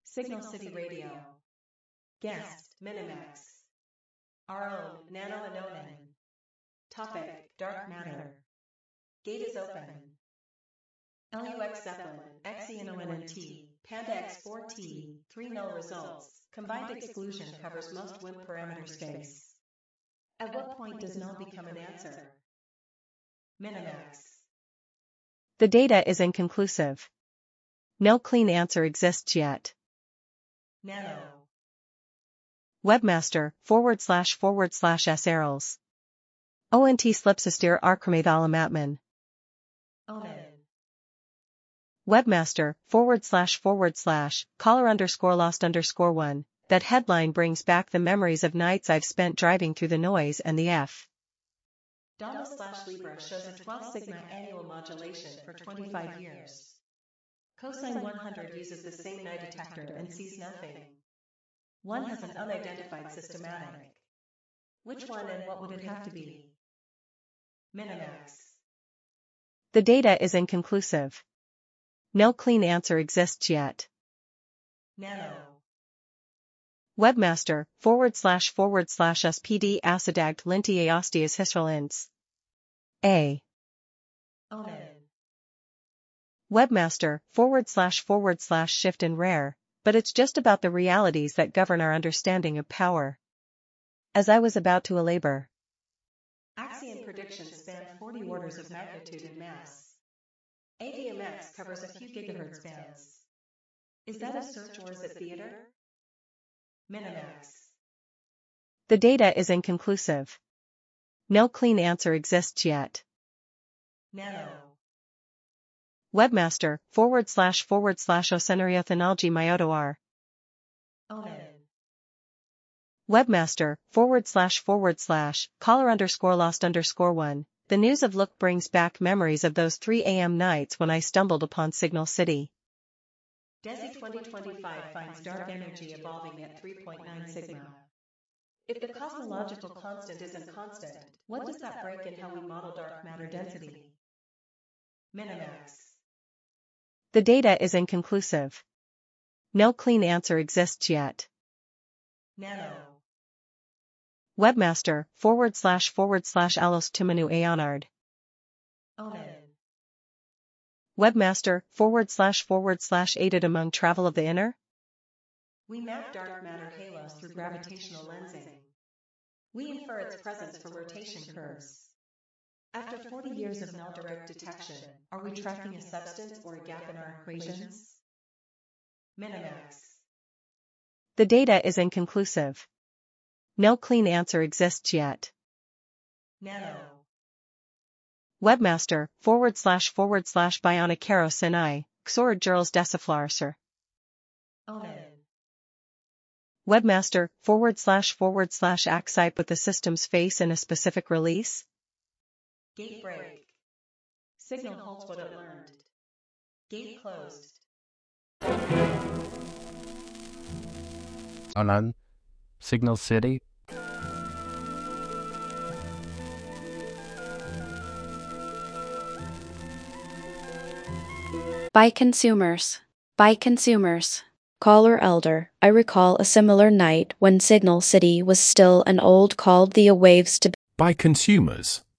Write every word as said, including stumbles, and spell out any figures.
Signal City Radio. Guest, Minimax. Our own, Nano Anonan. Topic, Dark Matter. Gate is open. L U X Zeppelin, X E N O N N T, Panda X four T, three null results. Combined exclusion covers most W I M P parameter space. At what point does null become an answer? Minimax. The data is inconclusive. No clean answer exists yet. Nano. Webmaster, forward slash forward slash S arrows. O N T slipsistir archmethylamatman. Onan. Webmaster, forward slash forward slash, caller underscore lost underscore one. That headline brings back the memories of nights I've spent driving through the noise and the F. Dama slash Libra shows a twelve sigma annual modulation for twenty-five years. Cosine one hundred uses the same night detector and sees nothing. One has an unidentified systematic. Which one and what would it have to be? Minimax. The data is inconclusive. No clean answer exists yet. Nano. Webmaster, forward slash forward slash spd acidagt linti aostias hystralins. A. Onan. Webmaster, forward slash forward slash shift in rare, but it's just about the realities that govern our understanding of power. As I was about to elabor. Axion predictions span forty orders of magnitude in mass. A V M X covers a few gigahertz bands. Is that a search or is it theater? Minimax. The data is inconclusive. No clean answer exists yet. Nano. Webmaster, forward slash forward slash ocenariothenalgi myotoar. Onan. Webmaster, forward slash forward slash, caller underscore lost underscore one. The news of Look brings back memories of those three A M nights when I stumbled upon Signal City. DESI twenty twenty-five finds dark energy evolving at three point nine sigma. If the cosmological constant isn't constant, what does that break in how we model dark matter density? Minimax. The data is inconclusive. No clean answer exists yet. Nano. Webmaster, forward slash forward slash alos timanu aonard. Onan. Webmaster, forward slash forward slash aided among travel of the inner? We map dark matter halos through gravitational lensing. We infer its presence from rotation curves. After forty years of null direct detection, are we tracking a substance or a gap in our equations? Minimax. The data is inconclusive. No clean answer exists yet. Nano. Webmaster, forward slash forward slash bionicaro sinai, xor jurals deciflarser. Onan. Webmaster, forward slash forward slash accipe with the system's face in a specific release? Gate break. Signal holds what it learned. Gate closed. Onan, Signal City. By consumers. By consumers. Caller Elder, I recall a similar night when Signal City was still an old called the waves to By consumers.